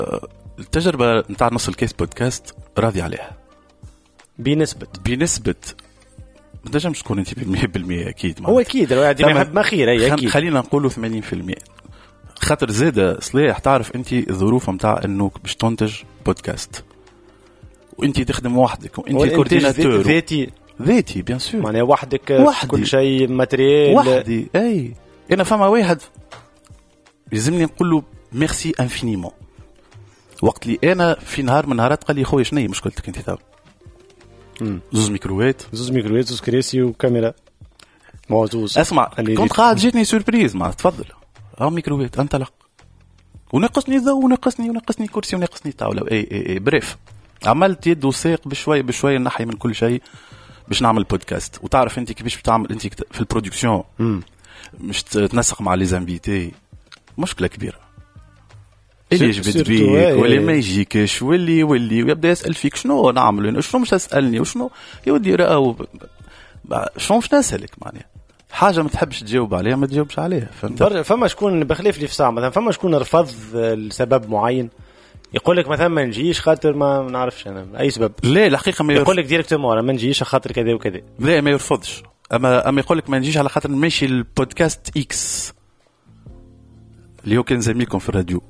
التجربة نتاع نص الكيس بودكاست راضي عليها بنسبة ما تنجمش تكون انت ب100% اكيد. هو اكيد لو قاعد يحب ما خير هي اكيد. خلينا نقولوا 80%. خاطر زيادة صلاح تعرف انت الظروف نتاع انه باش تنتج بودكاست وانت تخدم وحدك وانت كورديناتور ذاتي بيان سور معناها وحدك كل شيء ماتريال وحدي. اي انا فما واحد لازمني نقول له ميرسي انفينيمون وقت لي انا في نهار من نهارات قال لي خويا شنو هي مشكلتك انت تو زوز ميكرووات زوز كراسي وكاميرا موزوز. اسمع كنت قاعد جاتني سوربريز ما تفضل ميكرووات انطلق ونقصني ضوء ونقصني كرسي ونقصني طاوله اي بريف عملت يد وساق بشوي نحي من كل شيء باش نعمل بودكاست. وتعرف انت كيفاش بتعمل انت في البرودكسيون مش تنسق مع لي زانفيتي مشكله كبيره اللي يجبد بيك واللي ما يجيكش واللي ويبدا يسال فيك شنو نعمل شنو مش تسالني وشنو يودي راهو شنو مش نسالك معناها حاجه ما تحبش تجاوب عليها ما تجاوبش عليها. فهمت؟ فما شكون بخلاف لي في ساعه مثلا فما شكون رفض لسبب معين يقول لك مثلا ما نجيش خاطر ما نعرفش انا اي سبب. لا الحقيقه ما يقول لك ديريكتومون ما نجيش خاطر كذا وكذا. لا ما يرفضش اما يقول لك ما نجيش على خاطر ماشي البودكاست اكس اللي هو كان زميلكم في الراديو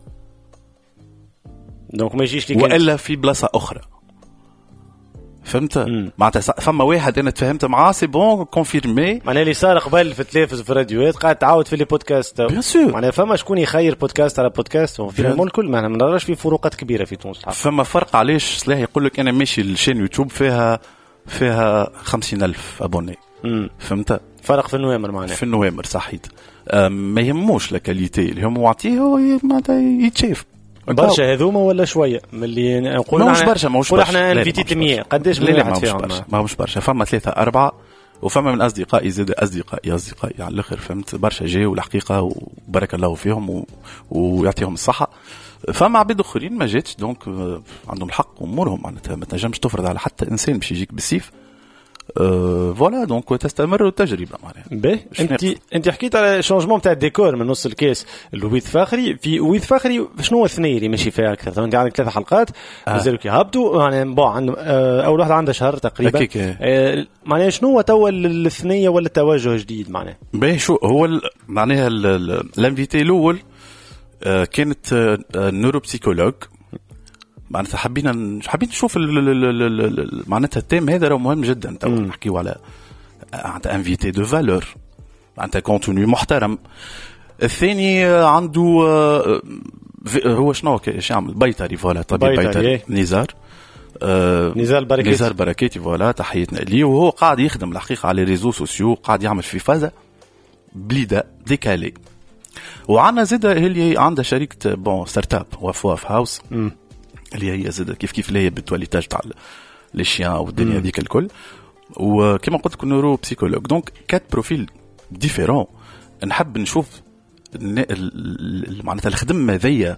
دونك ما يجيش لك والا في بلاصه اخرى. فهمت؟ معناتها فما واحد انا تفهمت معاه سي بون كونفيرمي معناها اللي صار قبل في التلفز في الراديوات قاعد تعاود في لي بودكاست بيان سور. معناها فما شكون يخير بودكاست على بودكاست وفي المول الكل ما نراش في فروقات كبيره في تونس. فما فرق علاش صلاح يقول لك انا ماشي الشين يوتيوب فيها 50,000 ابوني. فهمت؟ فرق في النوامر معناها في النوامر صحيت. ما يهموش لا كاليتي اللي هم معطيه معناتها يتشاف برشا هذوما ولا شويه من اللي نقول مش برشا ماهوش برشا احنا انفيتي 100 قداش من واحد فيهم ماهوش برشا فما 3-4 وفما من اصدقائي زاد اصدقائي على الاخر. فهمت؟ برشا جاوا الحقيقه وبارك الله فيهم ويعطيهم الصحه. فما عباد اخرين ما جاتش دونك عندهم الحق امورهم معناتها ما تنجمش تفرض على حتى انسان باش يجيك بالسيف. فوالا دونك تستمر التجربه معناها. انت حكيت على شونجمون تاع الديكور من نص الكيس الويد فاخري في ويد فاخري شنو الثنيه اللي ماشي فيها اكثر؟ انت عندك 3 حلقات مازالوا كيهبطوا يعني بون عندهم اول واحده عندها شهر تقريبا معناها شنو هو توا الثنيه ولا التوجه جديد معناها باهي شو هو معناها الانفيتي الاول كانت نوروبسيكولوج معناتها حابين نشوف معناتها التيم هذا راه مهم جدا. تو نحكيو على انفيتي دو فالور معناتها كونتوني محترم. الثاني عنده هو شنو ايش يعمل بيطري فوالا طبيب بيطري نزار بركاتي فوالا تحياتنا ليه. وهو قاعد يخدم الحقيقه على ريزو سوسيو قاعد يعمل في فازه بليده ديكالي. وعندنا زاده اللي عندها شركه بون ستارت اب وفواف هاوس اللي هي زاد كيف اللي هي بالتواليتاج تاع لي شيان والدنيا هذيك الكل. وكما قلت لك نورو بسيكولوج دونك 4 بروفيل ديفيرون. نحب نشوف معناتها الخدمه ذي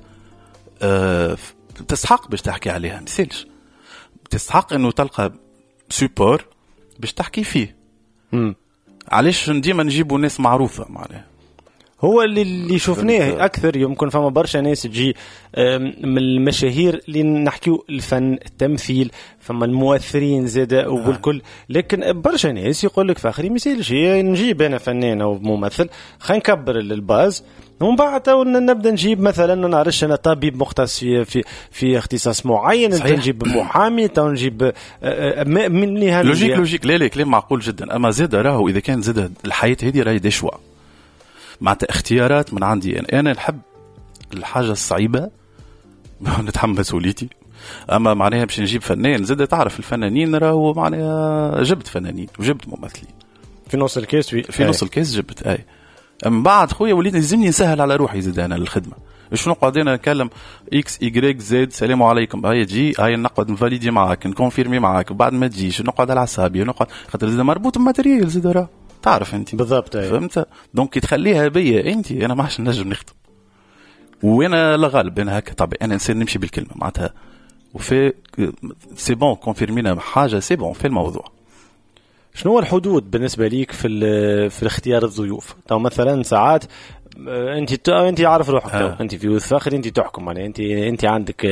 تستحق باش تحكي عليها مثالش تستحق انه تلقى سوبور باش تحكي فيه. علاش ديما نجيبوا ناس معروفه معناها هو اللي شفناه اكثر. يمكن فما برشا ناس تجي من المشاهير اللي نحكيو الفن التمثيل فما المؤثرين زاده والكل. لكن برشا ناس يقول لك فاخري مثال شيء نجيب انا فنان او ممثل خلينا نكبر الباز ومن بعد نبدا نجيب مثلا نعرفش انا طبيب مختص في اختصاص معين انت نجيب محامي تو نجيب من اللي لوجيك لا كلام معقول جدا. اما زاده راهو اذا كان زاده الحياه هذه راهي دشوه مع اختيارات من عندي أنا نحب الحاجة الصعيبة نتحمل مسؤوليتي. أما معناها باش نجيب فنان زاد تعرف الفنانين راهو معناها جبت فنانين وجبت ممثلين في نص الكيس في نص الكيس جبت من بعد خويا وليت لازمني نسهل على روحي زاد أنا الخدمة شنو قاعدين نكلم إكس إيغريك زد سلام عليكم هاي تجي هاي نقعد نفاليدي معاك نكونفيرمي معاك وبعد ما تجيش نقعد على حسابي نقعد خاطر زاد مربوط بماتريال زاد راه تعرف انت بالضبط فهمت. دونك تخليها بيا انت انا ما عادش نجم نخدم وانا لا غالب انا هكا طبعا انا انسان نمشي بالكلمه معناتها وفي سي بون كونفيرمينا حاجه سي بون في الموضوع. شنو هو الحدود بالنسبه ليك في اختيار الضيوف؟ تو مثلا ساعات انت عارف روحك، انت في يوث فاخر، انت تحكم، يعني انت عندك